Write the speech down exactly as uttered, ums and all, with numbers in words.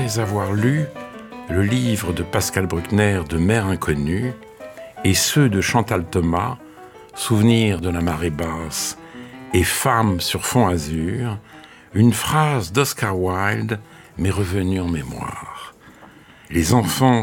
après avoir lu le livre de Pascal Bruckner de Mer inconnue et ceux de Chantal Thomas, Souvenirs de la marée basse et Femmes sur fond azur, une phrase d'Oscar Wilde m'est revenue en mémoire. Les enfants